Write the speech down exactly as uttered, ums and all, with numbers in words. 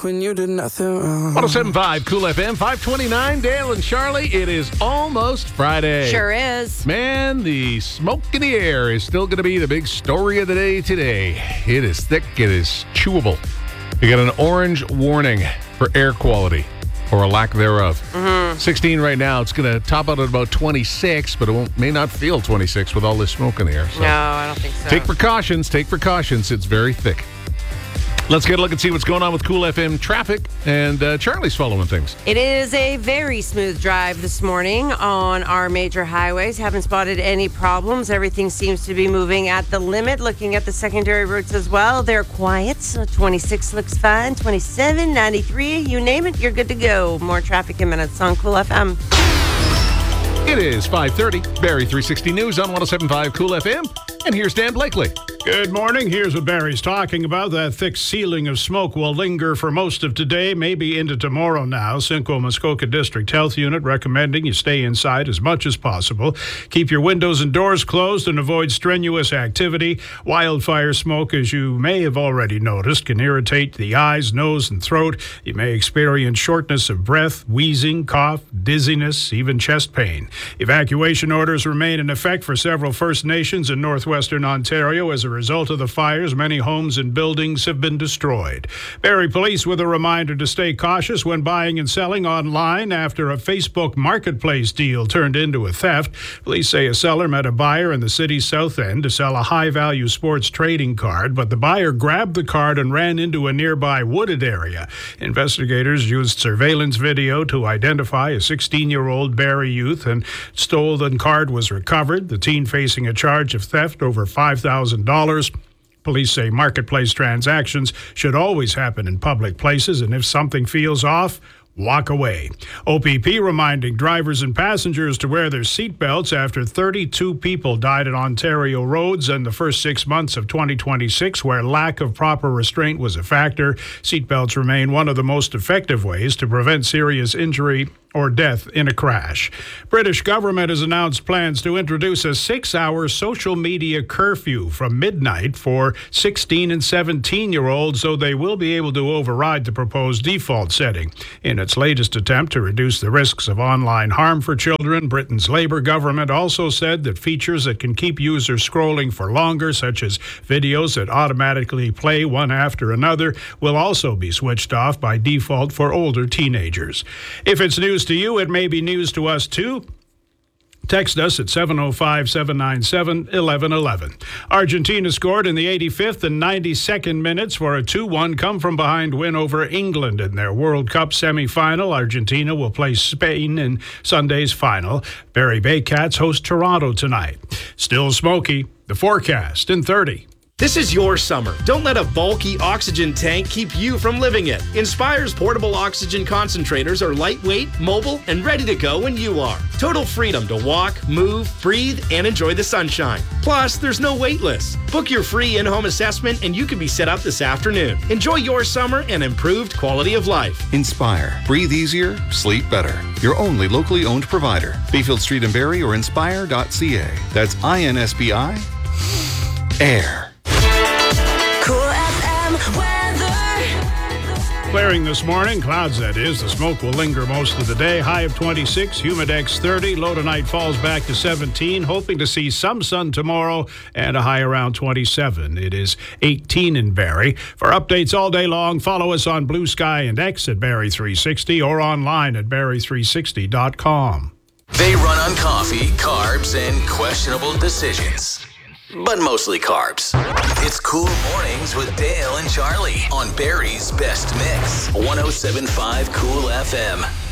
when you did nothing wrong. one oh seven point five Cool F M, five twenty-nine, Dale and Charlie. It is almost Friday. Sure is. Man, the smoke in the air is still going to be the big story of the day today. It is thick. It is chewable. We got an orange warning for air quality, or a lack thereof. Mm-hmm. sixteen right now. It's going to top out at about twenty-six, but it won't, may not feel twenty-six with all this smoke in the air. So. No, I don't think so. Take precautions. Take precautions. It's very thick. Let's get a look and see what's going on with Cool F M traffic. And uh, Charlie's following things. It is a very smooth drive this morning on our major highways. Haven't spotted any problems. Everything seems to be moving at the limit. Looking at the secondary routes as well, they're quiet. So twenty-six looks fine. twenty-seven, ninety-three, you name it, you're good to go. More traffic in minutes on Cool F M. It is five thirty. Barrie three sixty News on one oh seven point five Cool F M. And here's Dan Blakely. Good morning. Here's what Barry's talking about. That thick ceiling of smoke will linger for most of today, maybe into tomorrow now. Simcoe Muskoka District Health Unit recommending you stay inside as much as possible. Keep your windows and doors closed and avoid strenuous activity. Wildfire smoke, as you may have already noticed, can irritate the eyes, nose, and throat. You may experience shortness of breath, wheezing, cough, dizziness, even chest pain. Evacuation orders remain in effect for several First Nations in northwestern Ontario. As a result of the fires, many homes and buildings have been destroyed. Barrie Police with a reminder to stay cautious when buying and selling online after a Facebook Marketplace deal turned into a theft. Police say a seller met a buyer in the city's south end to sell a high-value sports trading card, but the buyer grabbed the card and ran into a nearby wooded area. Investigators used surveillance video to identify a sixteen-year-old Barrie youth, and stolen card was recovered. The teen facing a charge of theft over five thousand dollars. Police say marketplace transactions should always happen in public places, and if something feels off, walk away. O P P reminding drivers and passengers to wear their seatbelts after thirty-two people died on Ontario roads in the first six months of twenty twenty-six, where lack of proper restraint was a factor. Seatbelts remain one of the most effective ways to prevent serious injury or death in a crash. British government has announced plans to introduce a six-hour social media curfew from midnight for sixteen and seventeen-year-olds, so they will be able to override the proposed default setting. In its latest attempt to reduce the risks of online harm for children, Britain's Labour government also said that features that can keep users scrolling for longer, such as videos that automatically play one after another, will also be switched off by default for older teenagers. If it's news to you, it may be news to us too. Text us at seven oh five, seven nine seven, one one one one. Argentina scored in the eighty-fifth and ninety-second minutes for a two one come-from-behind win over England in their World Cup semi-final. Argentina will play Spain in Sunday's final. Barrie Baycats host Toronto tonight. Still smoky. The forecast in thirty. This is your summer. Don't let a bulky oxygen tank keep you from living it. Inspire's portable oxygen concentrators are lightweight, mobile, and ready to go when you are. Total freedom to walk, move, breathe, and enjoy the sunshine. Plus, there's no wait list. Book your free in-home assessment and you can be set up this afternoon. Enjoy your summer and improved quality of life. Inspire. Breathe easier, sleep better. Your only locally owned provider. Bayfield Street in Barrie or inspire dot c a. That's I N S P I. Air. Cool F M weather. Clearing this morning, clouds that is. The smoke will linger most of the day. High of twenty-six, humidex thirty. Low tonight falls back to seventeen. Hoping to see some sun tomorrow and a high around twenty-seven. It is eighteen in Barrie. For updates all day long, follow us on Blue Sky and X at Barrie three sixty or online at barrie three sixty dot com. They run on coffee, carbs, and questionable decisions. But mostly carbs. It's Cool Mornings with Dale and Charlie on Barrie's Best Mix. one oh seven point five Cool F M.